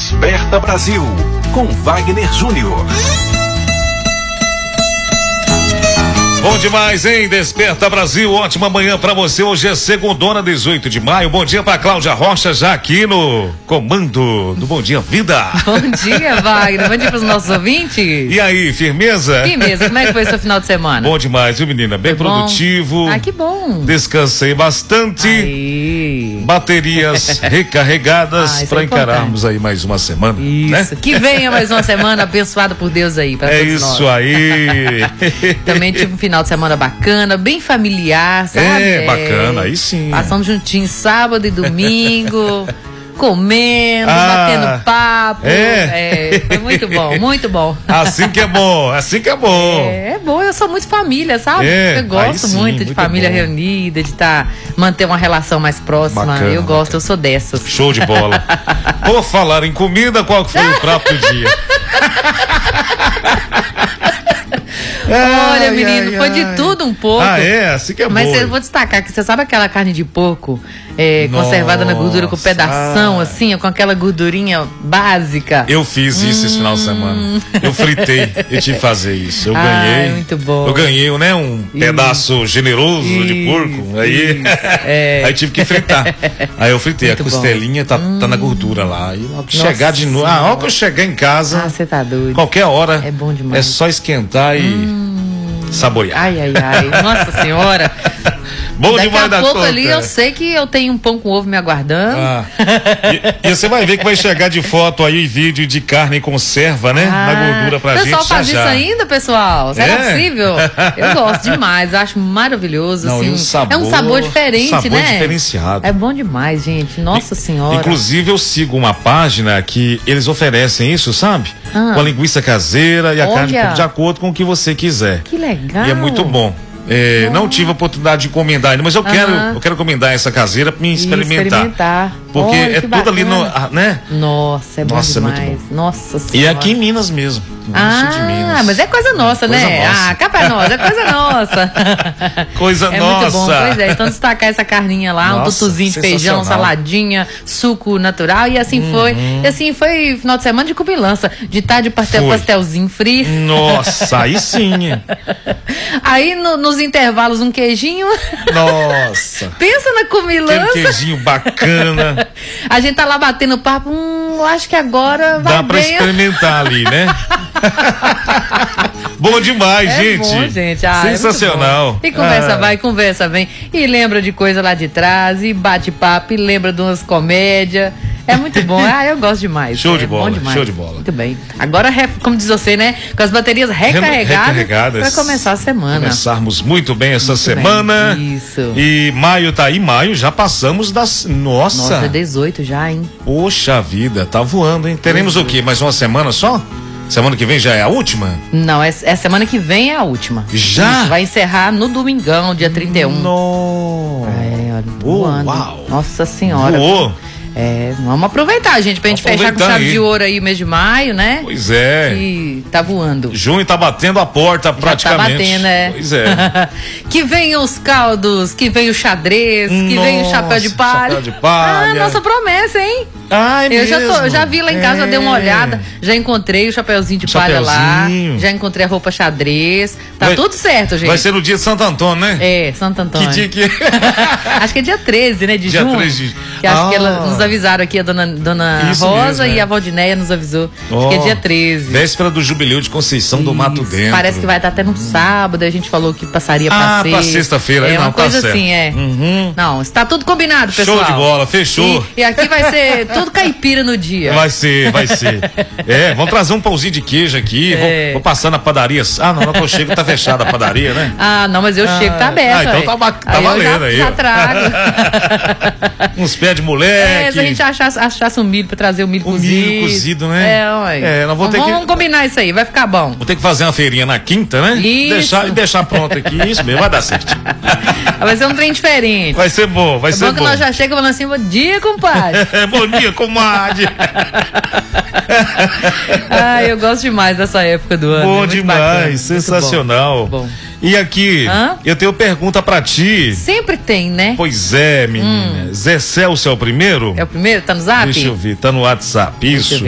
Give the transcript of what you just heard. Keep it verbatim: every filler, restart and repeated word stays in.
Desperta Brasil, com Wagner Júnior. Bom demais, hein? Desperta Brasil, ótima manhã pra você. Hoje é segundona, dezoito de maio. Bom dia pra Cláudia Rocha, já aqui no comando do Bom Dia Vida. Bom dia, Wagner. Bom dia pros nossos ouvintes. E aí, firmeza? Firmeza. Como é que foi seu final de semana? Bom demais, viu, menina? Bem foi produtivo. Bom. Ah, que bom. Descansei bastante. Aí. Baterias recarregadas ah, pra é encararmos aí mais uma semana. Isso. Né? Que venha mais uma semana abençoada por Deus aí. Pra é todos isso nós. aí. Também tive um final de semana bacana, bem familiar, sabe? É, bacana, aí sim. Passamos juntinhos sábado e domingo, comendo, Ah, batendo papo. é? É, foi muito bom, muito bom. Assim que é bom, assim que é bom. É, é bom, eu sou muito família, sabe? É, eu gosto aí sim, muito de muito família bom. reunida, de tá, manter uma relação mais próxima. Bacana, eu gosto, bacana. eu sou dessas. Show de bola. Por falar em comida, qual que foi o prato do dia? Olha, Ai, menino, ai, foi de ai. tudo um pouco. Ah, é? Assim que é Mas bom. eu vou destacar que você sabe aquela carne de porco é, conservada na gordura com Nossa, pedação, ah. assim, com aquela gordurinha básica. Eu fiz isso esse final de semana. Eu fritei, eu tive que fazer isso. Eu Ai, ganhei. muito bom. Eu ganhei, né? Um Isso. pedaço generoso de Isso, porco. Aí, isso, é. aí tive que fritar. Aí eu fritei, Muito a bom. costelinha tá, tá na gordura lá. E logo que Nossa chegar de novo. Ah, hora que eu chegar em casa, Ah, você tá doido. qualquer hora, É bom demais. é só esquentar e saborear. Ai, ai, ai. Nossa senhora. Bom Daqui demais a da pouco conta. ali eu sei que eu tenho um pão com ovo me aguardando. Ah, e, e você vai ver que vai chegar de foto aí, vídeo de carne em conserva, né? Ah, na gordura pra o gente. pessoal faz já, isso já. ainda, pessoal? Será É? possível? Eu gosto demais, eu acho maravilhoso. Não, assim. e um sabor- é um sabor diferente, sabor né? diferenciado. É bom demais, gente. Nossa senhora. Inclusive, eu sigo uma página que eles oferecem isso, sabe? Ah. Com a linguiça caseira e a Olha. carne de acordo com o que você quiser. Que legal. E é muito bom. É, não tive a oportunidade de encomendar ainda, mas eu quero, Aham. eu quero encomendar essa caseira para me E experimentar. experimentar. Porque Olha, é que tudo ali no, bacana. ah, né? Nossa, é bom Nossa, é muito demais. bom. Nossa senhora. E é aqui em Minas mesmo. No Ah, sul de Minas. mas é coisa nossa, Coisa né? nossa. Ah, capa é nossa, é coisa nossa. Coisa é muito bom, nossa. pois é. Então destacar essa carninha lá, um Nossa, tutuzinho de feijão, sensacional. saladinha, suco natural e assim foi. E assim foi final de semana de cubilança. De tarde pastel, Foi. pastelzinho frio. Nossa, aí sim. Aí no- nos intervalos um queijinho. Nossa. Pensa na Aquele cubilança. queijinho bacana. A gente tá lá batendo papo. Hum, eu acho que agora vai Dá pra bem. experimentar ali, né? Bom demais, É gente. bom, gente. Ah, é muito sensacional. bom. E conversa Ah. vai, conversa vem. E lembra de coisa lá de trás, e bate papo, e lembra de umas comédias. É muito bom. Ah, eu gosto demais. Show é de bola, bom demais. show de bola. Muito bem. Agora, re- como diz você, né? Com as baterias recarregadas, recarregadas. para começar a semana. Começarmos muito bem essa Muito semana. bem, isso. E maio tá aí, maio já passamos das. Nossa! Nossa, é dezoito já, hein? Poxa vida, tá voando, hein? Teremos o quê? Mais uma semana só? Semana que vem já é a última? Não, é, é semana que vem é a última. Já? Isso, vai encerrar no domingão, dia trinta e um. Nossa! É, olha, Oh, voando. uau. Nossa senhora. Voou. É, vamos aproveitar, gente, pra gente fechar com Aproveitar chave aí. de ouro aí o mês de maio, né? Pois é. E tá voando. Junho tá batendo a porta praticamente. Já tá batendo, é. Pois é. Que venham os caldos, que venha o xadrez, que venha o chapéu de Nossa, palha. chapéu de palha. Ah, nossa promessa, hein? Ai, Eu já, tô, mesmo? já vi lá em casa, já dei uma É. olhada, já encontrei o chapéuzinho de palha lá, Chapeuzinho. já encontrei a roupa xadrez, tá Vai- tudo certo, gente. Vai ser no dia de Santo Antônio, né? É, Santo Antônio. Que dia que Acho que é dia treze, né, de Dia junho. treze de- Que acho que Ah. ela nos avisaram aqui, a dona, dona Isso Rosa mesmo, e é. a Valdineia nos avisou. Acho Ó, que é dia treze. Véspera do Jubileu de Conceição do Mato Isso. Dentro. Parece que vai estar até no sábado, a gente falou que passaria pra Ah, ser. pra sexta-feira, É não, uma tá coisa certo. assim, é. Uhum. Não, está tudo combinado, pessoal. Show de bola, fechou. E, e aqui vai ser tudo caipira no dia. Vai ser, vai ser. É, vamos trazer um pãozinho de queijo aqui. É. Vou, vou passar na padaria. Ah, não, não que eu chego, tá fechada a padaria, né? Ah, não, mas eu chego, tá aberto. Ah, então aí. tá, ba- tá Aí eu valendo já, aí. já ó. trago. Uns pés de É, moleque. se a gente achasse, achasse um milho pra trazer o milho O cozido. milho cozido, né? É, ué. É, nós vamos ter vamos que- combinar isso aí, vai ficar bom. Vou ter que fazer uma feirinha na quinta, né? Isso. Deixar, e deixar pronto aqui. Isso mesmo, vai dar certo. Vai ser um trem diferente. Vai ser bom, vai É ser bom bom. que nós já chega falando assim, bom dia, compadre. Bom dia, comadre. Ah, eu gosto demais dessa época do ano. é Bom muito demais, bacana, muito sensacional. bom. Bom. E aqui, Hã? eu tenho pergunta pra ti. Sempre tem, né? Pois é, menina. Zé Celso é o primeiro? É o primeiro? Tá no zap? Deixa eu ver, tá no WhatsApp, Deixa eu isso. ver.